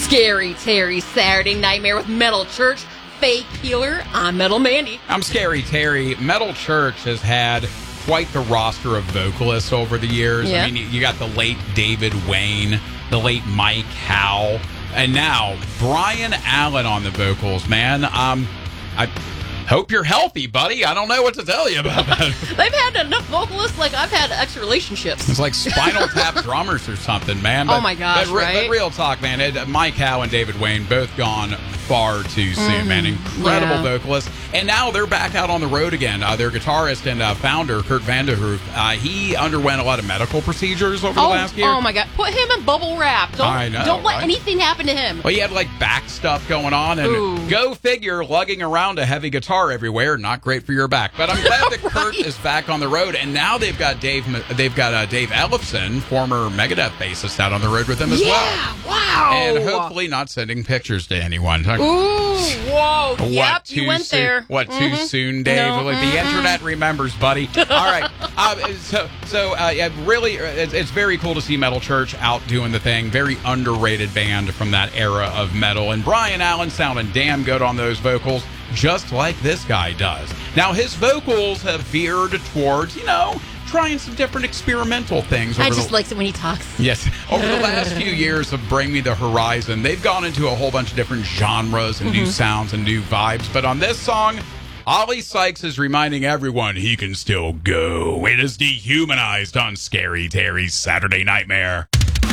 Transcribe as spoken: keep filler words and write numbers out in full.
Scary Terry, Saturday Nightmare with Metal Church, Fake Healer. I'm Metal Mandy. I'm Scary Terry. Metal Church has had quite the roster of vocalists over the years. Yeah. I mean, you got the late David Wayne, the late Mike Howe, and now Brian Allen on the vocals, man. Um, I hope you're healthy, buddy. I don't know what to tell you about that. They've had enough vocalists like I've had extra relationships. It's like Spinal Tap drummers or something, man. But, oh, my gosh, but, re- right? But real talk, man. It, Mike Howe and David Wayne both gone far too soon, mm-hmm. man. Incredible yeah. vocalists. And now they're back out on the road again. Uh, their guitarist and uh, founder, Kurt Vanderhoof, uh, he underwent a lot of medical procedures over oh, the last year. Oh, my God. Put him in bubble wrap. Don't, I know, don't let right? anything happen to him. Well, he had, like, back stuff going on. And Ooh. Go figure, lugging around a heavy guitar everywhere, not great for your back. But I'm glad that Kurt right. is back on the road. And now they've got Dave They've got uh, Dave Ellefson, former Megadeth bassist, out on the road with them as yeah, well. Wow. And hopefully not sending pictures to anyone. Ooh, whoa. What, yep, too you went soon, there. What, mm-hmm. too soon, Dave? No, Like, mm-hmm. the internet remembers, buddy. All right. Uh, so, so uh, yeah, really, it's, it's very cool to see Metal Church out doing the thing. Very underrated band from that era of metal. And Brian Allen sounding damn good on those vocals, just like this guy does. Now, his vocals have veered towards, you know, trying some different experimental things. I over just the, like it when he talks. Yes. Over the last few years of Bring Me the Horizon, they've gone into a whole bunch of different genres and mm-hmm. new sounds and new vibes. But on this song, Ollie Sykes is reminding everyone he can still go. It is Dehumanized on Scary Terry's Saturday Nightmare.